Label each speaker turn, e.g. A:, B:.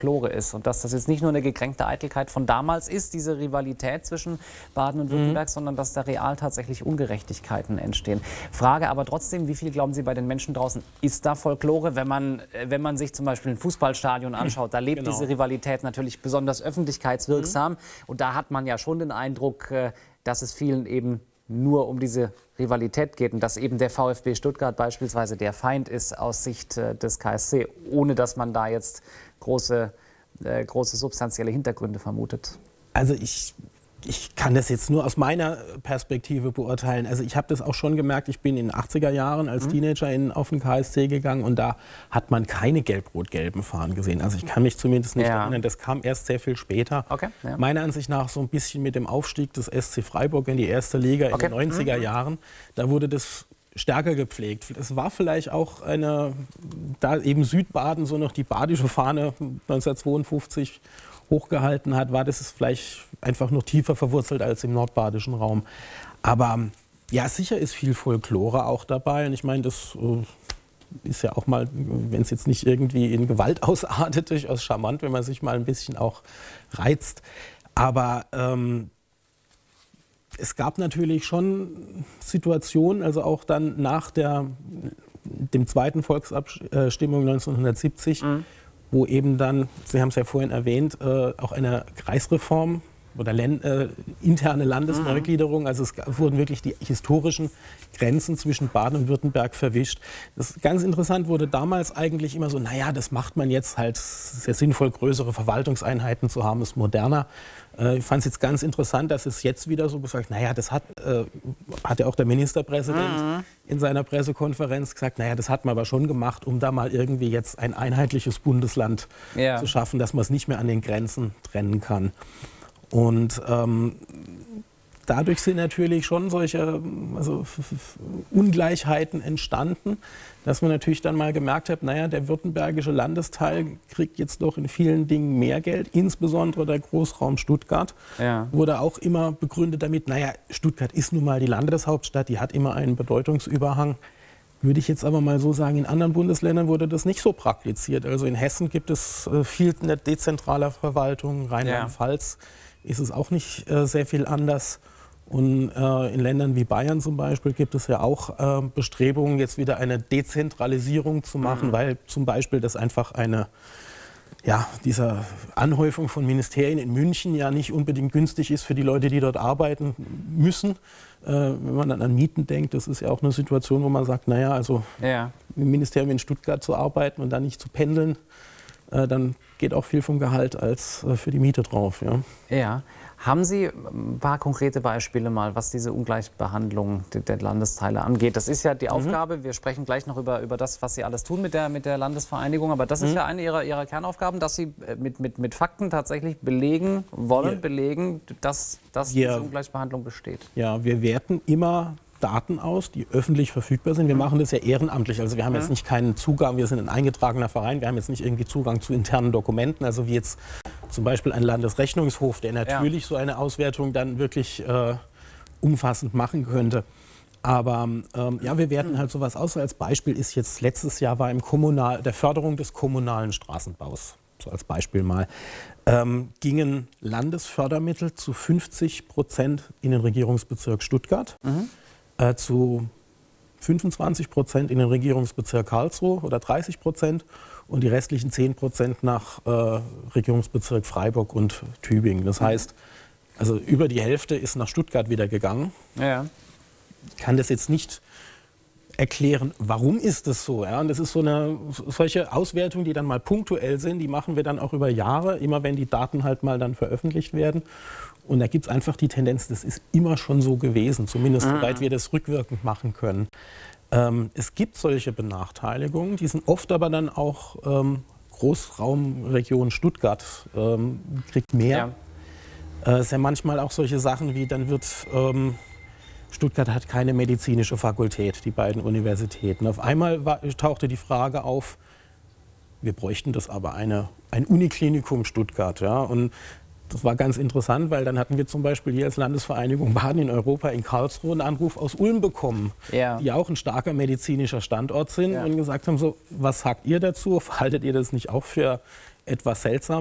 A: Folklore ist und dass das jetzt nicht nur eine gekränkte Eitelkeit von damals ist, diese Rivalität zwischen Baden und Württemberg, sondern dass da real tatsächlich Ungerechtigkeiten entstehen. Frage aber trotzdem, wie viel glauben Sie bei den Menschen draußen, ist da Folklore? Wenn man sich zum Beispiel ein Fußballstadion anschaut, da lebt diese Rivalität natürlich besonders öffentlichkeitswirksam und da hat man ja schon den Eindruck, dass es vielen eben nur um diese Rivalität geht und dass eben der VfB Stuttgart beispielsweise der Feind ist aus Sicht des KSC, ohne dass man da jetzt große substanzielle Hintergründe vermutet.
B: Also ich kann das jetzt nur aus meiner Perspektive beurteilen. Also ich habe das auch schon gemerkt, ich bin in den 80er Jahren als Teenager auf den KSC gegangen und da hat man keine gelb-rot-gelben Fahnen gesehen. Also ich kann mich zumindest nicht erinnern, das kam erst sehr viel später.
A: Okay, ja.
B: Meiner Ansicht nach so ein bisschen mit dem Aufstieg des SC Freiburg in die erste Liga in den 90er Jahren. Da wurde das stärker gepflegt. Es war vielleicht auch da eben Südbaden so noch die badische Fahne 1952 hochgehalten hat, war das vielleicht einfach noch tiefer verwurzelt als im nordbadischen Raum. Aber ja, sicher ist viel Folklore auch dabei. Und ich meine, das ist ja auch mal, wenn es jetzt nicht irgendwie in Gewalt ausartet, durchaus charmant, wenn man sich mal ein bisschen auch reizt. Aber es gab natürlich schon Situationen, also auch dann nach dem zweiten Volksabstimmung 1970, wo eben dann, Sie haben es ja vorhin erwähnt, auch eine Kreisreform oder interne Landesneugliederung, also es wurden wirklich die historischen Grenzen zwischen Baden und Württemberg verwischt. Das ist ganz interessant, wurde damals eigentlich immer so, naja, das macht man jetzt halt sehr sinnvoll, größere Verwaltungseinheiten zu haben, ist moderner. Ich fand es jetzt ganz interessant, dass es jetzt wieder so gesagt, naja, das hat ja auch der Ministerpräsident in seiner Pressekonferenz gesagt, naja, das hat man aber schon gemacht, um da mal irgendwie jetzt ein einheitliches Bundesland zu schaffen, dass man es nicht mehr an den Grenzen trennen kann. Und dadurch sind natürlich schon solche Ungleichheiten entstanden, dass man natürlich dann mal gemerkt hat, naja, der württembergische Landesteil kriegt jetzt doch in vielen Dingen mehr Geld, insbesondere der Großraum Stuttgart. Wurde auch immer begründet damit, naja, Stuttgart ist nun mal die Landeshauptstadt, die hat immer einen Bedeutungsüberhang. Würde ich jetzt aber mal so sagen, in anderen Bundesländern wurde das nicht so praktiziert. Also in Hessen gibt es viel dezentraler Verwaltung, Rheinland-Pfalz ist es auch nicht sehr viel anders. Und in Ländern wie Bayern zum Beispiel gibt es ja auch Bestrebungen, jetzt wieder eine Dezentralisierung zu machen, weil zum Beispiel das einfach diese Anhäufung von Ministerien in München ja nicht unbedingt günstig ist für die Leute, die dort arbeiten müssen. Wenn man dann an Mieten denkt, das ist ja auch eine Situation, wo man sagt, naja, also im Ministerium in Stuttgart zu arbeiten und dann nicht zu pendeln, dann geht auch viel vom Gehalt als für die Miete drauf.
A: Ja. Haben Sie ein paar konkrete Beispiele mal, was diese Ungleichbehandlung der Landesteile angeht? Das ist ja die Aufgabe. Wir sprechen gleich noch über das, was Sie alles tun mit der Landesvereinigung. Aber das ist ja eine Ihrer Kernaufgaben, dass Sie mit Fakten tatsächlich belegen, dass diese Ungleichbehandlung besteht. Ja,
B: wir werten immer Daten aus, die öffentlich verfügbar sind. Wir machen das ja ehrenamtlich. Also wir haben jetzt nicht keinen Zugang, wir sind ein eingetragener Verein, wir haben jetzt nicht irgendwie Zugang zu internen Dokumenten, also wie jetzt zum Beispiel ein Landesrechnungshof, der natürlich so eine Auswertung dann wirklich umfassend machen könnte. Aber wir werten halt sowas aus. Als Beispiel ist jetzt letztes Jahr war der Förderung des kommunalen Straßenbaus, so als Beispiel mal, gingen Landesfördermittel zu 50% in den Regierungsbezirk Stuttgart, zu 25% in den Regierungsbezirk Karlsruhe oder 30% und die restlichen 10% nach Regierungsbezirk Freiburg und Tübingen. Das heißt, also über die Hälfte ist nach Stuttgart wieder gegangen. Ich kann das jetzt nicht erklären, warum ist das so. Und das ist solche Auswertungen, die dann mal punktuell sind, die machen wir dann auch über Jahre, immer wenn die Daten halt mal dann veröffentlicht werden. Und da gibt es einfach die Tendenz, das ist immer schon so gewesen, zumindest soweit wir das rückwirkend machen können. Es gibt solche Benachteiligungen, die sind oft aber dann auch Großraumregion Stuttgart kriegt mehr. Es ist ja manchmal auch solche Sachen wie, dann wird Stuttgart hat keine medizinische Fakultät, die beiden Universitäten. Auf einmal tauchte die Frage auf, wir bräuchten das aber ein Uniklinikum Stuttgart. Und das war ganz interessant, weil dann hatten wir zum Beispiel hier als Landesvereinigung Baden in Europa in Karlsruhe einen Anruf aus Ulm bekommen, die auch ein starker medizinischer Standort sind und gesagt haben, so, was sagt ihr dazu? Haltet ihr das nicht auch für etwas seltsam.